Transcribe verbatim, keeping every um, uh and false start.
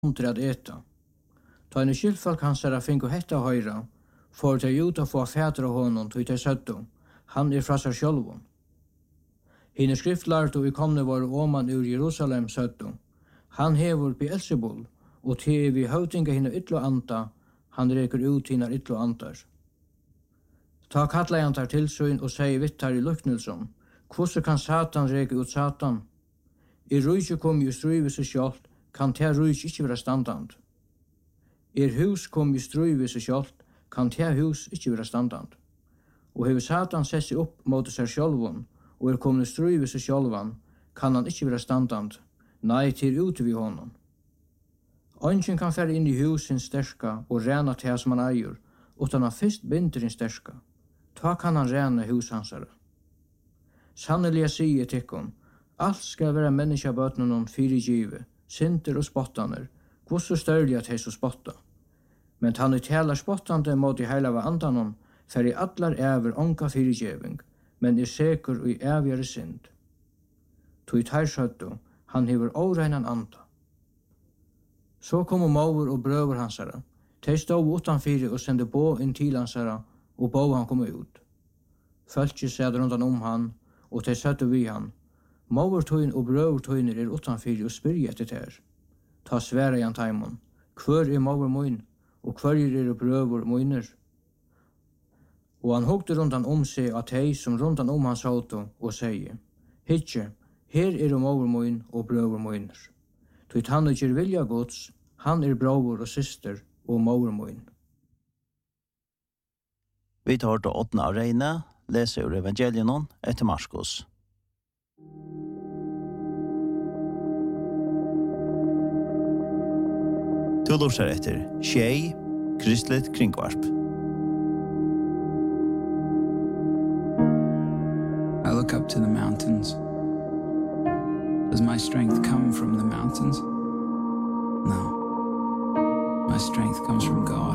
under at eta. Ta en skiltfolk hansara finko hetta høyra, for de ut å få fædre av honom til de søtto. Han er fra seg sjølvun. Hine skriftlærte i komne var åman ur Jerusalem søtto. Han hever Beelzebul, og til vi høvdinga hine ytlo anta, han reker ut hine ytlo antar. Ta kattleiantar tilsyn og sier vittar i luknelsen, hvordan kan Satan reke ut Satan? I rujtje kom i struive seg sjalt, kan ta rujtje ikkje være standand. Er hus kom i struive seg sjalt, kan ta hus ikkje være standand. Og hever Satan sett seg opp mot seg sjálvun, og er kommet i struive seg sjálvan, kan han ikkje være standand. Nei, til ute vi honom. Ønsken kan fære inn i hus sin sterska og rena til som han eier, utan han fyrst binder sin sterska. Ta kan han rena hus hansara. Sannelig jeg sier tikkun, alt skal være menneskabøtnen fyrigive, sinter og spottaner, hvor så størlig at hei så spotta. Men han er tælar spottande mot i heila av andanon, fer i allar æver onka fyrigiving, men er sekur og i ævjare synd. Tui tær søttu, han hever óreinan anda. Så kom mauer og brøver hansara. Tei stod utanfyrir og sendte bå inn til hansara, og bå han kom ut. Fölkje sæd rundan om han, og tei søttu vi han. Mauer tøyn og brøver tøynir er utanfyrir og spyrja etter ter. Ta sværa jan taimon. Kvør er mauer moin, og kvørjer er brøver moiner. Og han hugte rundan om seg at tei som rundan om han sauto, og sier, Hitje, her er mauer moin og brøver moiner. Tøyt han ikkje vilja gods, han er brøver og syster og mauer moin. Vi tar til åttende av Reine, leser ur evangelien etter Marskos. Du lorser etter Tjei, Kristelig Kringvarp. I look up to the mountains. Does my strength come from the mountains? No. My strength comes from God.